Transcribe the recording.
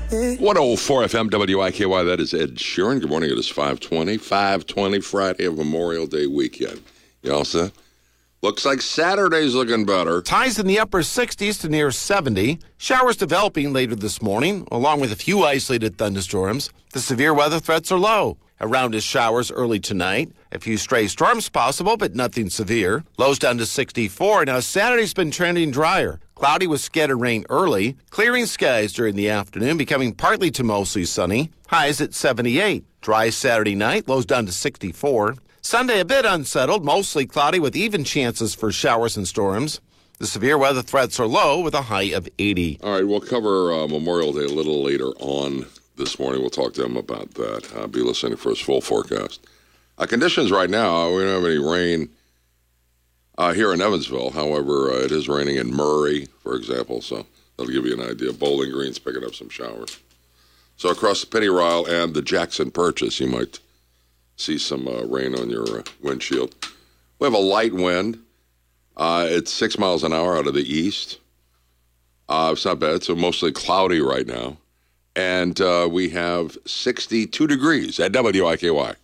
104 FM WIKY, that is Ed Sheeran. Good morning, it is 520 Friday of Memorial Day weekend. You all set? Looks like Saturday's looking better. Highs in the upper 60s to near 70. Showers developing later this morning, along with a few isolated thunderstorms. The severe weather threats are low. Around is showers early tonight. A few stray storms possible, but nothing severe. Lows down to 64. Now, Saturday's been trending drier. Cloudy with scattered rain early. Clearing skies during the afternoon, becoming partly to mostly sunny. Highs at 78. Dry Saturday night. Lows down to 64. Sunday a bit unsettled, mostly cloudy with even chances for showers and storms. The severe weather threats are low with a high of 80. All right, we'll cover Memorial Day a little later on this morning. We'll talk to him about that. Be listening for his full forecast. Conditions right now, we don't have any rain here in Evansville. However, it is raining in Murray, for example, so that'll give you an idea. Bowling Green's picking up some showers. So across the Penny Ryle and the Jackson Purchase, you might see some rain on your windshield. We have a light wind. It's 6 miles an hour out of the east. It's not bad. So mostly cloudy right now. And we have 62 degrees at WIKY.